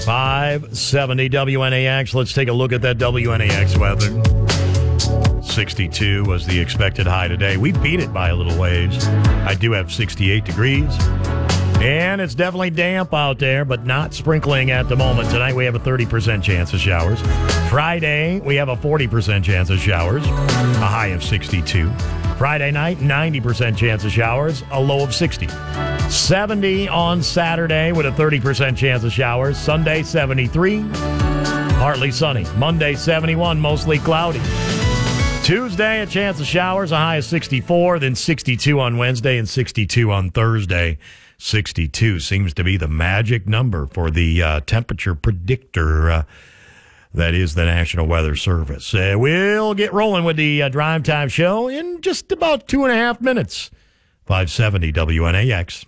570 WNAX. Let's take a look at that WNAX weather. 62 was the expected high today. We beat it by a little ways. I do have 68 degrees. And it's definitely damp out there, but not sprinkling at the moment. Tonight we have a 30% chance of showers. Friday, we have a 40% chance of showers, a high of 62. Friday night, 90% chance of showers, a low of 60. 70 on Saturday with a 30% chance of showers. Sunday, 73, partly sunny. Monday, 71, mostly cloudy. Tuesday, a chance of showers, a high of 64, then 62 on Wednesday and 62 on Thursday. 62 seems to be the magic number for the temperature predictor that is the National Weather Service. We'll get rolling with the Drive Time Show in just about 2.5 minutes. 570 WNAX.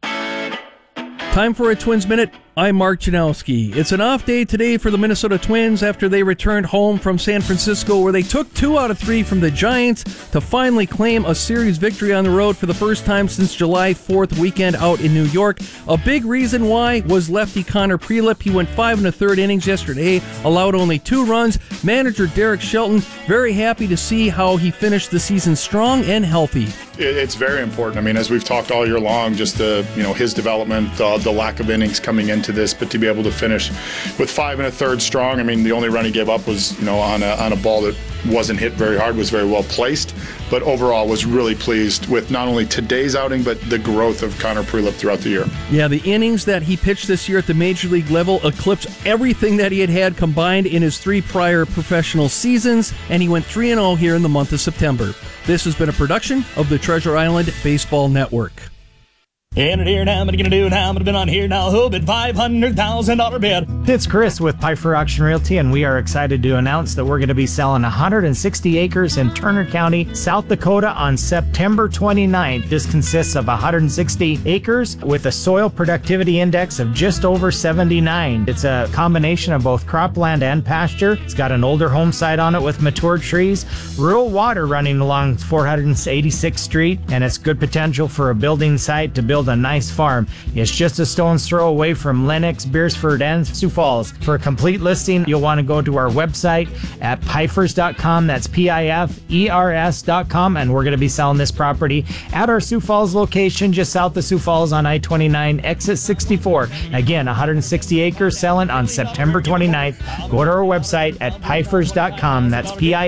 Time for a Twins Minute. I'm Mark Janowski. It's an off day today for the Minnesota Twins after they returned home from San Francisco, where they took 2 out of 3 from the Giants to finally claim a series victory on the road for the first time since July 4th weekend out in New York. A big reason why was lefty Connor Prelip. He went 5 1/3 innings yesterday, allowed only 2 runs. Manager Derek Shelton very happy to see how he finished the season strong and healthy. It's very important. I mean, as we've talked all year long, just his development, the lack of innings coming into this, but to be able to finish with 5 1/3 strong. I mean, the only run he gave up was on a ball that wasn't hit very hard, was very well placed, but overall was really pleased with not only today's outing but the growth of Connor Prelip throughout the year. Yeah, the innings that he pitched this year at the major league level eclipsed everything that he had combined in his 3 prior professional seasons, and he went 3-0 here in the month of September. This has been a production of the Treasure Island Baseball Network. And here now, I'm going to do now. I'm going to bid on here now. Who bid $500,000 bid? It's Chris with Piper Auction Realty, and we are excited to announce that we're going to be selling 160 acres in Turner County, South Dakota on September 29th. This consists of 160 acres with a soil productivity index of just over 79. It's a combination of both cropland and pasture. It's got an older home site on it with mature trees, rural water running along 486th Street, and it's good potential for a building site to build a nice farm. It's just a stone's throw away from Lennox, Beersford, and Sioux Falls. For a complete listing, you'll want to go to our website at pifers.com. That's PIFERS.com, and we're going to be selling this property at our Sioux Falls location just south of Sioux Falls on I-29, exit 64. Again, 160 acres selling on September 29th. Go to our website at pifers.com. That's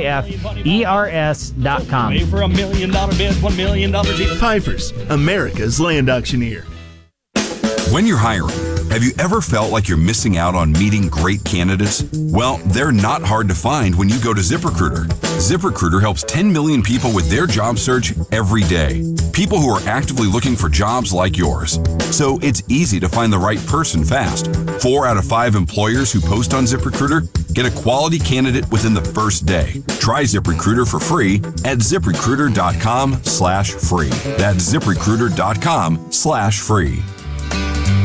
PIFERS.com. For $1 million bid, $1 million. Pifers, America's land auctioneer. When you're hiring, have you ever felt like you're missing out on meeting great candidates? Well, they're not hard to find when you go to ZipRecruiter. ZipRecruiter helps 10 million people with their job search every day. People who are actively looking for jobs like yours. So it's easy to find the right person fast. 4 out of 5 employers who post on ZipRecruiter get a quality candidate within the first day. Try ZipRecruiter for free at ZipRecruiter.com/free. That's ZipRecruiter.com/free.